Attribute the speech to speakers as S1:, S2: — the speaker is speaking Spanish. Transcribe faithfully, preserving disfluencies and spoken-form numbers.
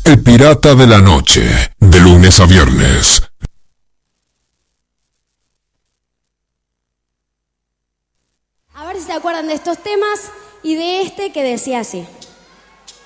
S1: El Pirata de la Noche, de lunes a viernes.
S2: A ver si se acuerdan de estos temas y de este que decía así.